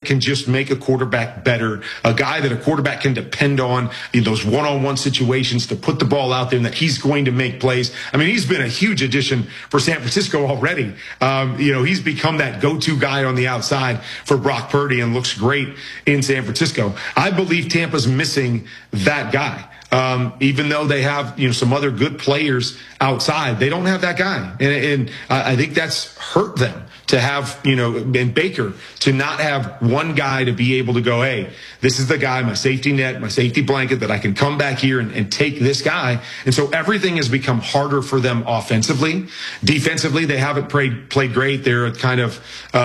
can just make a quarterback better, a guy that a quarterback can depend on in those one-on-one situations to put the ball out there and that he's going to make plays. I mean, he's been a huge addition for San Francisco already. He's become that go-to guy on the outside for Brock Purdy and looks great in San Francisco. I believe Tampa's missing that guy. Even though they have, some other good players outside, they don't have that guy. And I think that's hurt them to have, and Baker to not have one guy to be able to go, hey, this is the guy, my safety net, my safety blanket that I can come back here and take this guy. And so everything has become harder for them offensively. Defensively, they haven't played great. They're kind of,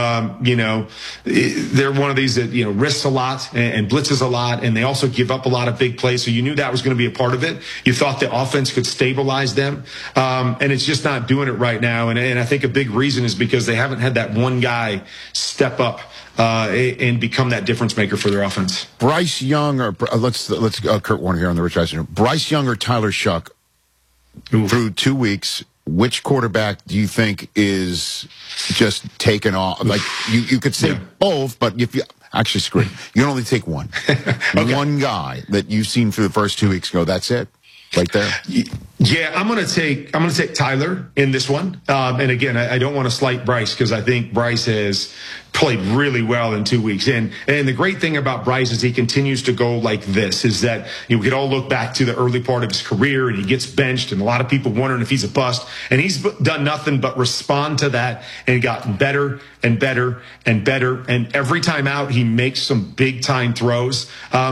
they're one of these that, risks a lot and blitzes a lot. And they also give up a lot of big plays. So you knew that was going to be a part of it. You thought the offense could stabilize them. And it's just not doing it right now. And I think a big reason is because they haven't had that one guy step up and become that difference maker for their offense. Bryce Young, or let's Kurt Warner here on the Rich Eisen. Bryce Young or Tyler Shough through 2 weeks. Which quarterback do you think is just taken off? Like you could say both, but if you actually screw it, you can only take one. Okay. One guy that you've seen through the first 2 weeks go. That's it. Right there. Yeah, I'm gonna take Tyler in this one. And again, I don't want to slight Bryce because I think Bryce has played really well in 2 weeks. And the great thing about Bryce is he continues to go like this, is that we could all look back to the early part of his career and he gets benched and a lot of people wondering if he's a bust. And he's done nothing but respond to that and gotten better and better and better. And every time out, he makes some big time throws.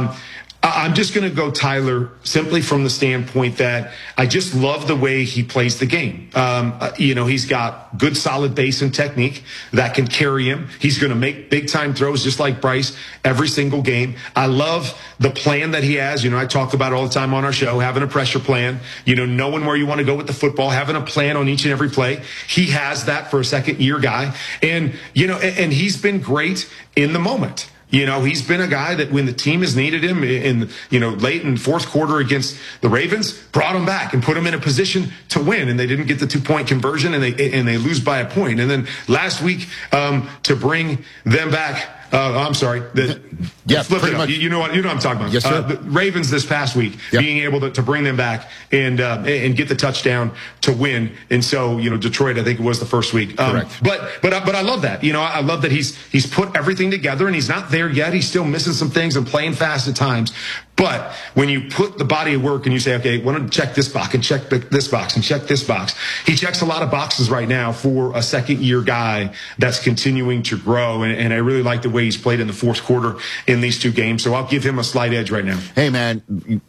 I'm just going to go Tyler simply from the standpoint that I just love the way he plays the game. He's got good, solid base and technique that can carry him. He's going to make big time throws just like Bryce every single game. I love the plan that he has. I talk about it all the time on our show, having a pressure plan, knowing where you want to go with the football, having a plan on each and every play. He has that for a second year guy. And he's been great in the moment. He's been a guy that when the team has needed him in, late in fourth quarter against the Ravens, brought him back and put him in a position to win. And they didn't get the 2-point conversion and they lose by a point. And then last week, to bring them back, I'm sorry. Flip it up. You know what I'm talking about. Yes, sir. The Ravens this past week, being able to bring them back and get the touchdown to win. And so, Detroit, I think it was the first week. Correct. But I love that. I love that he's put everything together and he's not there yet. He's still missing some things and playing fast at times. But when you put the body of work and you say, okay, I want to check this box and check this box and check this box. He checks a lot of boxes right now for a second-year guy that's continuing to grow. And I really like the way he's played in the fourth quarter in these two games. So I'll give him a slight edge right now. Hey, man,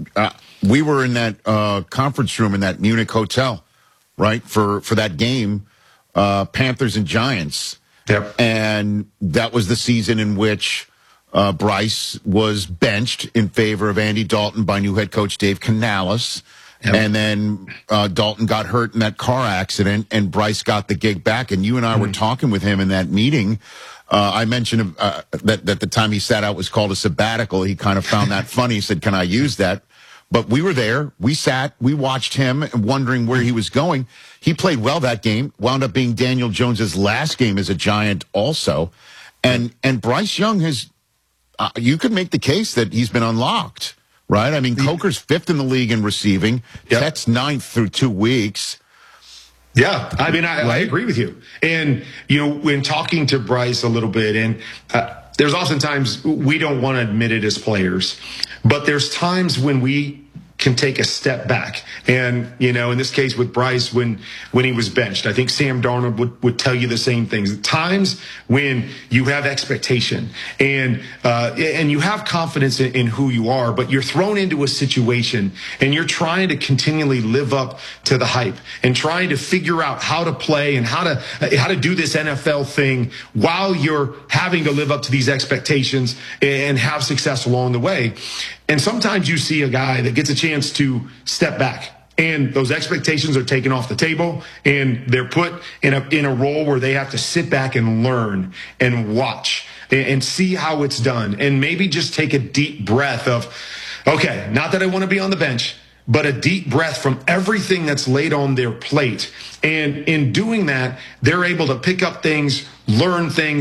we were in that conference room in that Munich hotel, right, for that game, Panthers and Giants. Yep. And that was the season in which Bryce was benched in favor of Andy Dalton by new head coach Dave Canales. Yep. And then Dalton got hurt in that car accident, and Bryce got the gig back. And you and I were talking with him in that meeting. I mentioned that the time he sat out was called a sabbatical. He kind of found that funny. He said, can I use that? But we were there. We sat. We watched him, wondering where he was going. He played well that game. Wound up being Daniel Jones's last game as a Giant also. And Bryce Young has... you could make the case that he's been unlocked, right? I mean, Coker's 5th in the league in receiving. That's 9th through 2 weeks. Yeah, I mean, I agree with you. And, when talking to Bryce a little bit, and there's oftentimes we don't want to admit it as players, but there's times when we can take a step back. And, in this case with Bryce, when he was benched, I think Sam Darnold would tell you the same things. Times when you have expectation and you have confidence in who you are, but you're thrown into a situation and you're trying to continually live up to the hype and trying to figure out how to play and how to do this NFL thing while you're having to live up to these expectations and have success along the way. And sometimes you see a guy that gets a chance to step back and those expectations are taken off the table and they're put in a role where they have to sit back and learn and watch and see how it's done and maybe just take a deep breath of, okay, not that I want to be on the bench, but a deep breath from everything that's laid on their plate. And in doing that, they're able to pick up things, learn things,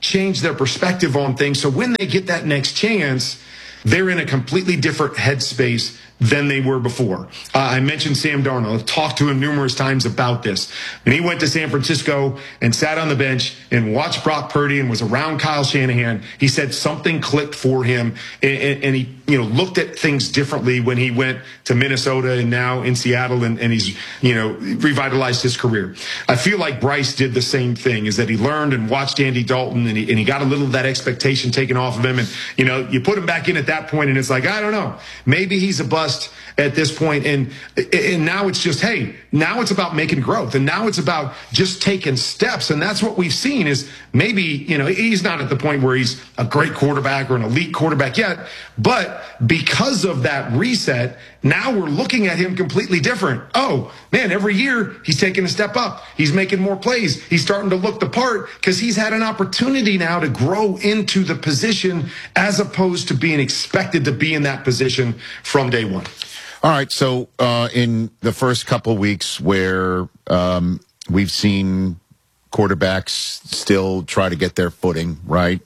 change their perspective on things. So when they get that next chance, they're in a completely different headspace than they were before. I mentioned Sam Darnold. I've talked to him numerous times about this. When he went to San Francisco and sat on the bench and watched Brock Purdy and was around Kyle Shanahan, he said something clicked for him, and he looked at things differently when he went to Minnesota and now in Seattle, and he's revitalized his career. I feel like Bryce did the same thing, is that he learned and watched Andy Dalton, and he got a little of that expectation taken off of him, and you put him back in at that point, and it's like, I don't know, maybe he's a bust at this point, and now it's just, hey, now it's about making growth, and now it's about just taking steps, and that's what we've seen. Is maybe he's not at the point where he's a great quarterback or an elite quarterback yet, but because of that reset, now we're looking at him completely different. Oh man, every year he's taking a step up, he's making more plays, he's starting to look the part because he's had an opportunity now to grow into the position as opposed to being expected to be in that position from day one. All right, so in the first couple of weeks where we've seen quarterbacks still try to get their footing, right?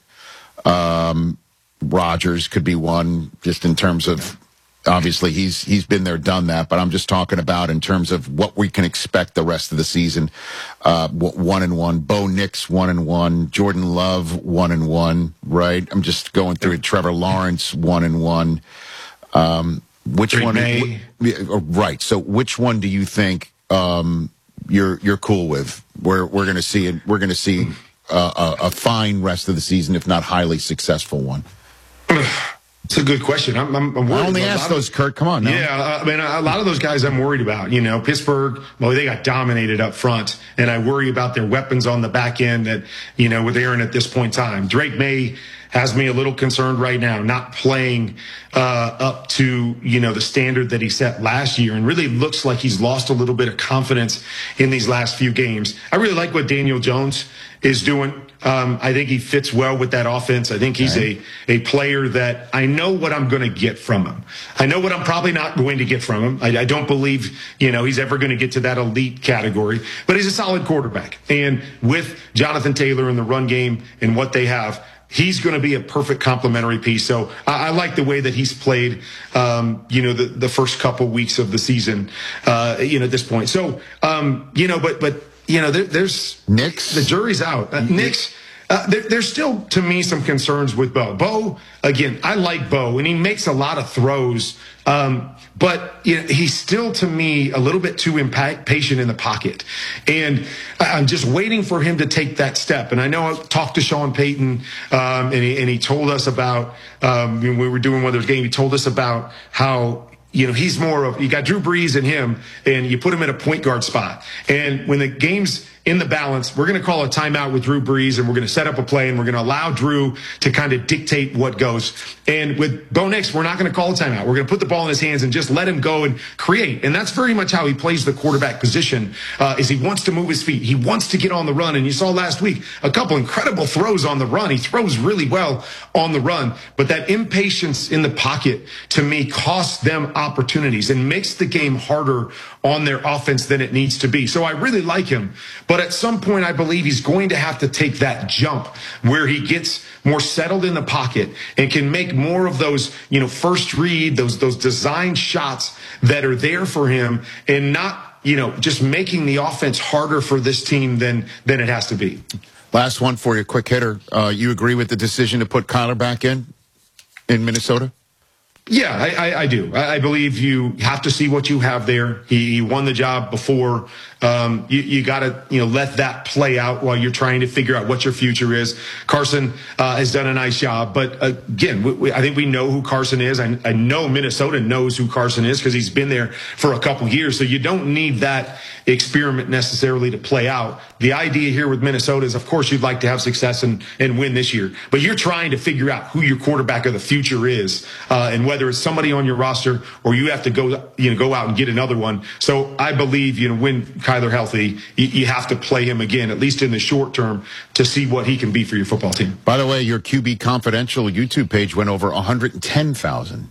Rodgers could be one, just in terms of, obviously he's been there, done that, but I'm just talking about in terms of what we can expect the rest of the season. 1-1, Bo Nix 1-1, Jordan Love 1-1, right? I'm just going through it. Trevor Lawrence 1-1. Which Drake one? May. Right. So, which one do you think you're cool with? We're going to see it. We're going to see a fine rest of the season, if not highly successful one. It's a good question. I'm worried. I only asked those, Kurt. Come on. Now. Yeah, I mean, a lot of those guys I'm worried about. Pittsburgh, well, they got dominated up front, and I worry about their weapons on the back end that, with Aaron at this point in time. Drake May has me a little concerned right now, not playing up to, the standard that he set last year, and really looks like he's lost a little bit of confidence in these last few games. I really like what Daniel Jones is doing. I think he fits well with that offense. I think he's a player that I know what I'm going to get from him. I know what I'm probably not going to get from him. I don't believe, he's ever going to get to that elite category, but he's a solid quarterback. And with Jonathan Taylor in the run game and what they have, he's going to be a perfect complementary piece. So I like the way that he's played, the first couple weeks of the season, at this point. So, there's Nix. The jury's out. Nix. There's still, to me, some concerns with Bo. Bo, again, I like Bo, and he makes a lot of throws, but he's still, to me, a little bit too patient in the pocket. And I'm just waiting for him to take that step. And I know I talked to Sean Payton, and he told us about, when we were doing one of those games, he told us about how, he's more of, you got Drew Brees and him, and you put him in a point guard spot. And when the game's in the balance, we're going to call a timeout with Drew Brees, and we're going to set up a play, and we're going to allow Drew to kind of dictate what goes. And with Bo Nix, we're not going to call a timeout. We're going to put the ball in his hands and just let him go and create. And that's very much how he plays the quarterback position, is he wants to move his feet. He wants to get on the run. And you saw last week a couple incredible throws on the run. He throws really well on the run. But that impatience in the pocket, to me, costs them opportunities and makes the game harder on their offense than it needs to be. So I really like him. But at some point, I believe he's going to have to take that jump where he gets more settled in the pocket and can make more of those, first read, those design shots that are there for him, and not, just making the offense harder for this team than it has to be. Last one for you, quick hitter. You agree with the decision to put Kyler back in Minnesota? Yeah, I do. I believe you have to see what you have there. He won the job before. You got to, let that play out while you're trying to figure out what your future is. Carson has done a nice job, but again, I think we know who Carson is. I know Minnesota knows who Carson is because he's been there for a couple years. So you don't need that experiment necessarily to play out. The idea here with Minnesota is, of course, you'd like to have success and win this year, but you're trying to figure out who your quarterback of the future is, and whether it's somebody on your roster or you have to go out and get another one. So I believe, when Kyler healthy, you have to play him again, at least in the short term, to see what he can be for your football team. By the way, your QB Confidential YouTube page went over 110,000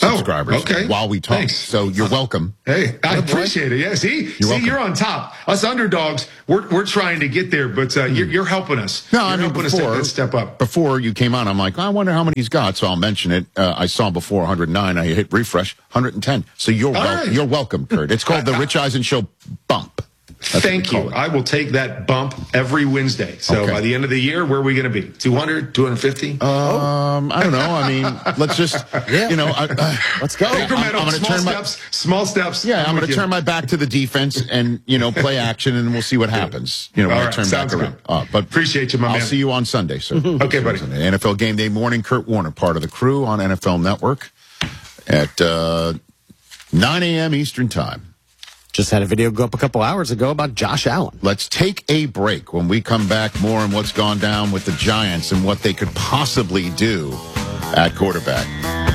subscribers okay. while we talk. Thanks. So you're welcome. Hey, I appreciate it. Yeah, see, you're on top. Us underdogs, we're trying to get there, but you're helping us. No, you're I mean, helping before, us step up. Before you came on, I'm like, I wonder how many he's got, so I'll mention it. I saw before 109. I hit refresh, 110. So you're welcome, Kurt. It's called the Rich Eisen Show Bump. Thank you. I will take that bump every Wednesday. So by the end of the year, where are we going to be? 200, 250? I don't know. I mean, let's just, let's go. Incremental, small steps. Yeah, I'm going to turn my back to the defense and, play action, and we'll see what happens, when I turn back around. But appreciate you, my man. I'll see you on Sunday, sir. Okay, buddy. NFL Game Day morning, Kurt Warner, part of the crew on NFL Network at 9 a.m. Eastern Time. Just had a video go up a couple hours ago about Josh Allen. Let's take a break. When we come back, more on what's gone down with the Giants and what they could possibly do at quarterback.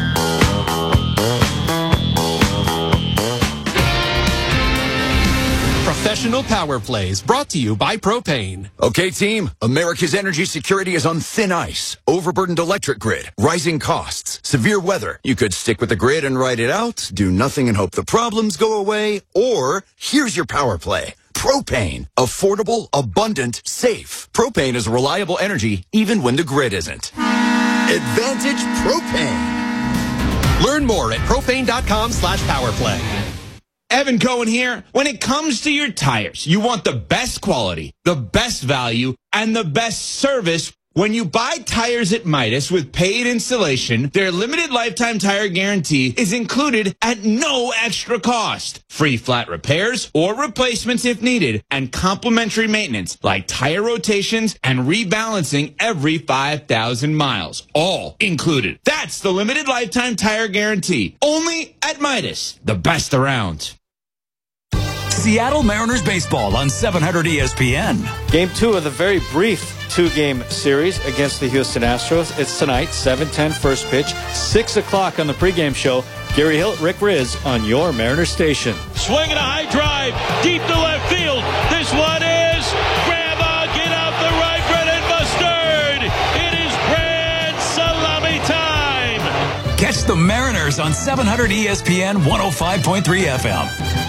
Professional Power Plays brought to you by Propane. Okay, team, America's energy security is on thin ice. Overburdened electric grid, rising costs, severe weather. You could stick with the grid and ride it out, do nothing and hope the problems go away, or here's your power play. Propane. Affordable, abundant, safe. Propane is reliable energy even when the grid isn't. Advantage Propane. Learn more at propane.com/powerplay. Evan Cohen here. When it comes to your tires, you want the best quality, the best value, and the best service. When you buy tires at Midas with paid installation, their limited lifetime tire guarantee is included at no extra cost. Free flat repairs or replacements if needed, and complimentary maintenance like tire rotations and rebalancing every 5,000 miles. All included. That's the limited lifetime tire guarantee. Only at Midas. The best around. Seattle Mariners baseball on 700 ESPN. Game 2 of the very brief two-game series against the Houston Astros. It's tonight, 7:10 first pitch, 6 o'clock on the pregame show. Gary Hilt, Rick Riz on your Mariners station. Swinging a high drive, deep to left field. This one is Grandma, get out the right, Brennan Mustard. It is grand salami time. Catch the Mariners on 700 ESPN 105.3 FM.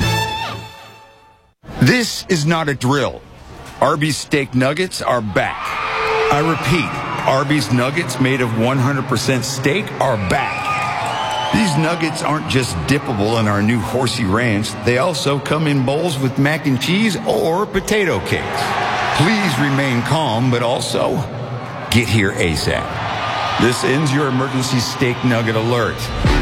This is not a drill. Arby's steak nuggets are back. I repeat, Arby's nuggets made of 100% steak are back. These nuggets aren't just dippable in our new Horsey Ranch. They also come in bowls with mac and cheese or potato cakes. Please remain calm, but also get here ASAP. This ends your emergency steak nugget alert.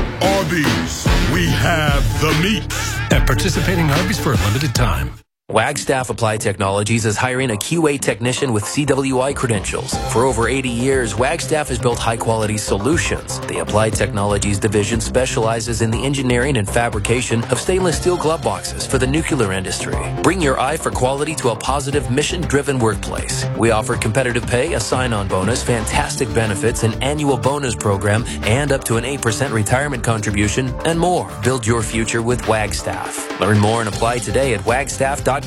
Arby's, we have the meat. At participating Arby's for a limited time. Wagstaff Applied Technologies is hiring a QA technician with CWI credentials. For over 80 years, Wagstaff has built high-quality solutions. The Applied Technologies division specializes in the engineering and fabrication of stainless steel glove boxes for the nuclear industry. Bring your eye for quality to a positive, mission-driven workplace. We offer competitive pay, a sign-on bonus, fantastic benefits, an annual bonus program, and up to an 8% retirement contribution, and more. Build your future with Wagstaff. Learn more and apply today at wagstaff.com.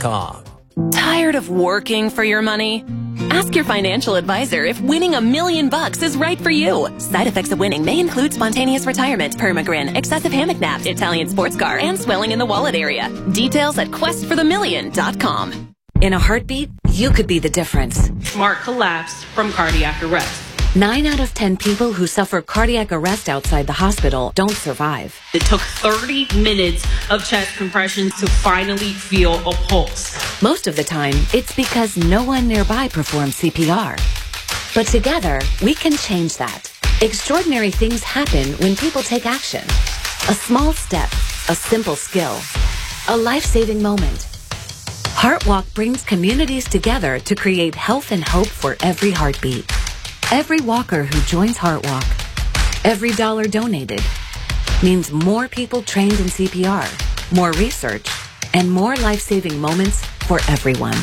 Tired of working for your money? Ask your financial advisor if winning $1 million is right for you. Side effects of winning may include spontaneous retirement, permagrin, excessive hammock naps, Italian sports car, and swelling in the wallet area. Details at questforthemillion.com. In a heartbeat, you could be the difference. Mark collapsed from cardiac arrest. 9 out of 10 people who suffer cardiac arrest outside the hospital don't survive. It took 30 minutes of chest compressions to finally feel a pulse. Most of the time, it's because no one nearby performs CPR. But together, we can change that. Extraordinary things happen when people take action. A small step, a simple skill, a life-saving moment. HeartWalk brings communities together to create health and hope for every heartbeat. Every walker who joins HeartWalk, every dollar donated, means more people trained in CPR, more research, and more life-saving moments for everyone.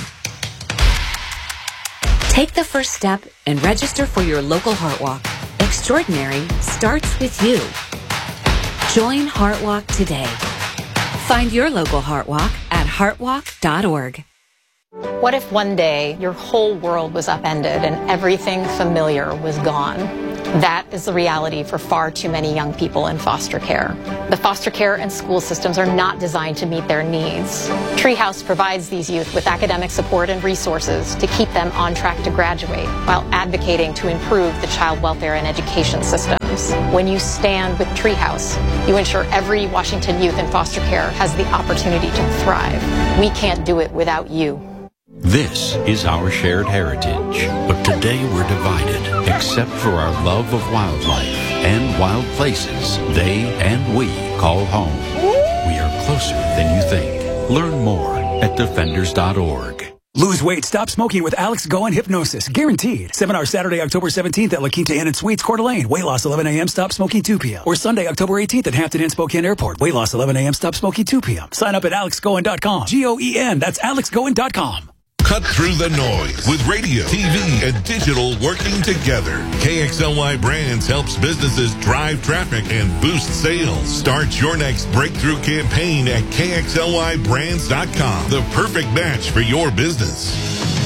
Take the first step and register for your local HeartWalk. Extraordinary starts with you. Join HeartWalk today. Find your local HeartWalk at heartwalk.org. What if one day your whole world was upended and everything familiar was gone? That is the reality for far too many young people in foster care. The foster care and school systems are not designed to meet their needs. Treehouse provides these youth with academic support and resources to keep them on track to graduate while advocating to improve the child welfare and education systems. When you stand with Treehouse, you ensure every Washington youth in foster care has the opportunity to thrive. We can't do it without you. This is our shared heritage, but today we're divided, except for our love of wildlife and wild places they and we call home. We are closer than you think. Learn more at defenders.org. Lose weight, stop smoking with Alex Goen Hypnosis. Guaranteed. Seminar Saturday, October 17th at La Quinta Inn and Suites, Coeur d'Alene. Weight loss 11 a.m., stop smoking 2 p.m. Or Sunday, October 18th at Hampton Inn, Spokane Airport. Weight loss 11 a.m., stop smoking 2 p.m. Sign up at alexgoen.com. G-O-E-N. That's alexgoen.com. Cut through the noise with radio, TV, and digital working together. KXLY Brands helps businesses drive traffic and boost sales. Start your next breakthrough campaign at KXLYBrands.com. The perfect match for your business.